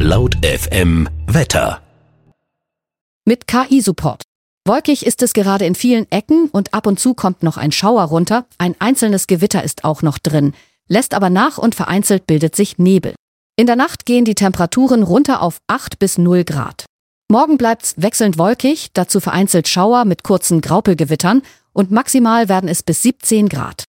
Laut FM Wetter. Mit KI-Support. Wolkig ist es gerade in vielen Ecken und ab und zu kommt noch ein Schauer runter. Ein einzelnes Gewitter ist auch noch drin, lässt aber nach und vereinzelt bildet sich Nebel. In der Nacht gehen die Temperaturen runter auf 8 bis 0 Grad. Morgen bleibt's wechselnd wolkig, dazu vereinzelt Schauer mit kurzen Graupelgewittern und maximal werden es bis 17 Grad.